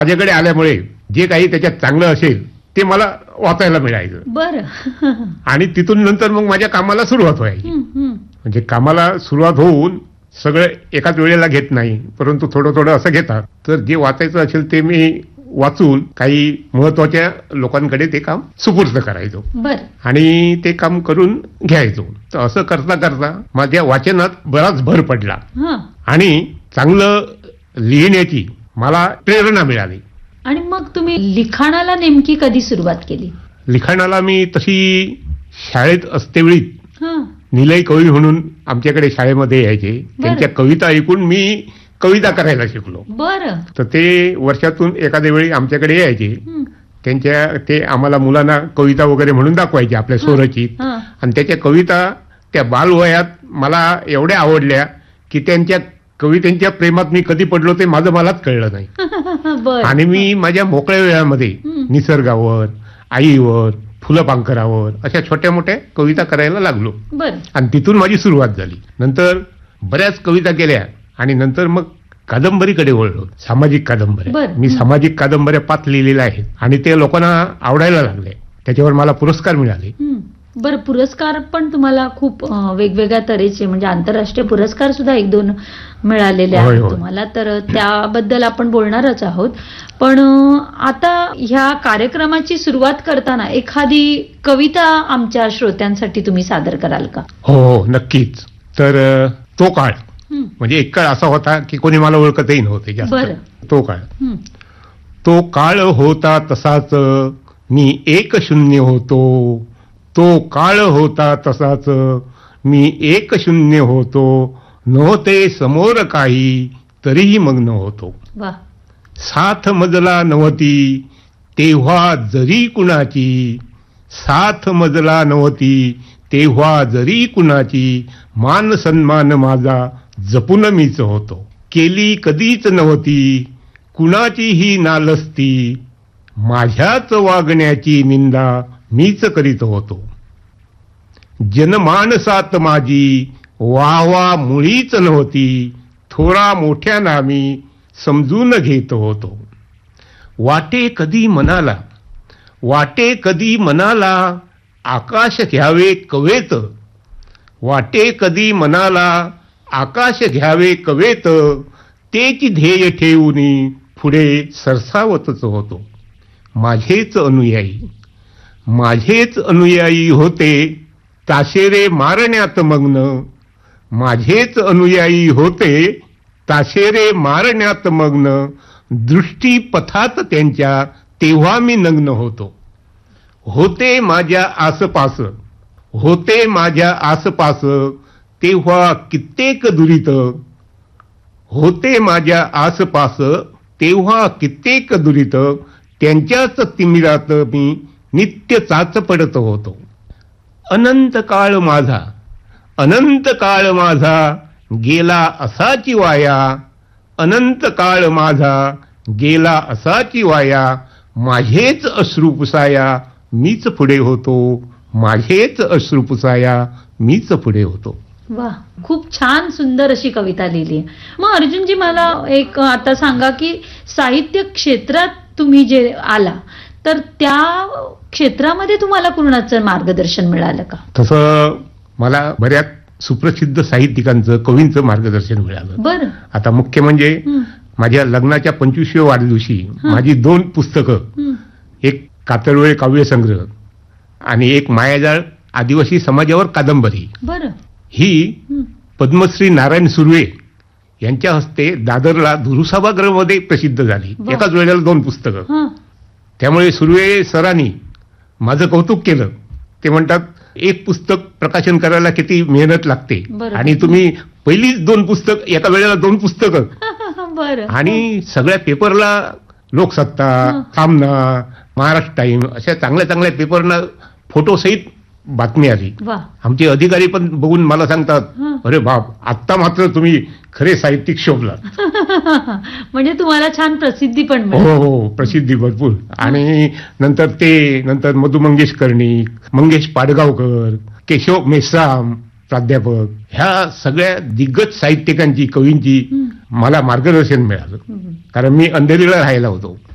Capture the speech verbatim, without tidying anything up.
माझ्याकडे आल्यामुळे जे काही त्याच्यात चांगलं असेल ते मला वाचायला मिळायचं. बरं. आणि तिथून नंतर मग माझ्या कामाला सुरुवात व्हायची. म्हणजे कामाला सुरुवात होऊन सगळं एकाच वेळेला घेत नाही, परंतु थोडं थोडं असं घेतात. तर जे वाचायचं असेल ते मी वाचून काही महत्वाच्या लोकांकडे ते काम सुपूर्द करायचो. बरं. आणि ते काम करून घ्यायचो. तर असं करता करता माझ्या वाचनात बराच भर पडला आणि चांगलं लिहिण्याची मला प्रेरणा मिळाली. आणि मग तुम्ही लिखाणाला नेमकी कधी सुरुवात केली? लिखाणाला मी तशी शाळेत असतेवेळी निलय कवी म्हणून आमच्याकडे शाळेमध्ये यायचे. त्यांच्या कविता ऐकून मी कविता करायला शिकलो. बरं. तर ते वर्षातून एखाद्या वेळी आमच्याकडे यायचे. त्यांच्या ते आम्हाला मुलांना कविता वगैरे म्हणून दाखवायचे आपल्या स्वरचित. आणि त्याच्या कविता त्या बालवयात मला एवढ्या आवडल्या की त्यांच्या कवितेच्या प्रेमात मी कधी पडलो ते माझं मलाच कळलं नाही. आणि मी माझ्या मोकळ्या वेळामध्ये निसर्गावर, आईवर, फुलपाखरावर अशा छोट्या मोठ्या कविता करायला लागलो. आणि तिथून माझी सुरुवात झाली. नंतर बऱ्याच कविता केल्या आणि नंतर मग कादंबरीकडे वळलो. सामाजिक कादंबऱ्या. मी सामाजिक कादंबऱ्या पाच लिहिलेल्या आहेत आणि ते लोकांना आवडायला लागले. त्याच्यावर मला पुरस्कार मिळाले. बरं. पुरस्कार पण तुम्हाला खूप वेगवेगळ्या तऱ्हेचे म्हणजे आंतरराष्ट्रीय पुरस्कार सुद्धा एक दोन मिळालेले आहेत तुम्हाला, तर त्याबद्दल आपण बोलणारच आहोत. पण आता ह्या कार्यक्रमाची सुरुवात करताना एखादी कविता आमच्या श्रोत्यांसाठी तुम्ही सादर कराल का? हो हो नक्कीच. तर तो काळ म्हणजे एक काळ असा होता की कोणी मला ओळखतही नव्हते जास्त. तो काळ तो काळ होता तसाच मी एक शून्य होतो. तो काळ होता तसाच मी एक शून्य होतो. नव्हते समोर काही तरीही मग्न होतो. साथ मजला नव्हती तेव्हा जरी कुणाची. साथ मजला नव्हती तेव्हा जरी कुणाची. मान सन्मान माझा जपून मीच होतो. केली कधीच नव्हती कुणाचीही नालस्ती. माझ्याच वागण्याची निंदा मीच करीत होतो. जनमानसात माझी वाहवा मुळीच नव्हती. थोरा मोठ्या नामी समजून घेत होतो. वाटे कधी मनाला वाटे कधी मनाला आकाश घ्यावे कवेत. वाटे कधी मनाला आकाश घ्यावे कवेत. तेच ध्येय ठेवून पुढे सरसावतच होतो. माझेच अनुयायी माझेच अनुयायी होते ताशेरे मारण्यात मग्न. माझेच अनुयायी होते ताशेरे मारण्यात मग्न. दृष्टी पथात त्यांच्या तेव्हा मी नग्न होतो. होते माझ्या आसपास होते माझ्या आसपास तेव्हा कित्येक दुरित. होते माझ्या आसपास तेव्हा कित्येक दुरित. त्यांच्याच तिमिरात मी नित्य चाच पडत होतो. अनंत काळ माझा अनंत काळ माझा गेला असाची वाया. अनंत काळ माझा गेला असाची वाया. माझेच अश्रू पुसाया मीच पुढे होतो. माझेच अश्रू पुसाया मीच पुढे होतो. वा, खूप छान सुंदर अशी कविता लिहिली. मग अर्जुनजी मला एक आता सांगा की साहित्य क्षेत्रात तुम्ही जे आला तर त्या क्षेत्रामध्ये तुम्हाला कुणाचं मार्गदर्शन मिळालं का? तसं मला बऱ्याच सुप्रसिद्ध साहित्यिकांचं कवींचं मार्गदर्शन मिळालं. बरं. आता मुख्य म्हणजे माझ्या लग्नाच्या पंचवीसव्या वाढदिवशी माझी दोन पुस्तकं, एक कातळवेळ काव्यसंग्रह आणि एक मायाजाळ आदिवासी समाजावर कादंबरी, बरं, ही पद्मश्री नारायण सुर्वे यांच्या हस्ते दादरला धुरू सभागृहामध्ये प्रसिद्ध झाली. एकाच वेळेला दोन पुस्तकं. त्यामुळे सुर्वे सरांनी माझं कौतुक केलं. ते म्हणतात एक पुस्तक प्रकाशन करायला किती मेहनत लागते आणि तुम्ही पहिलीच दोन पुस्तक एका वेळेला दोन पुस्तकं. आणि सगळ्या पेपरला लोकसत्ता, सामना, महाराष्ट्र टाइम अशा चांगल्या चांगल्या पेपरना फोटोसहित बातमी आली. आमचे अधिकारी पण बघून मला सांगतात, अरे बाप, आत्ता मात्र तुम्ही खरे साहित्यिक शोभला. म्हणजे तुम्हाला छान प्रसिद्धी पण मिळाली. हो हो, प्रसिद्धी भरपूर. आणि नंतर ते नंतर मधु मंगेश कर्णिक, मंगेश पाडगावकर, केशव मेश्राम प्राध्यापक, ह्या सगळ्या दिग्गज साहित्यिकांची, कवींची मला मार्गदर्शन मिळालं. कारण मी अंधेरीला राहायला होतो.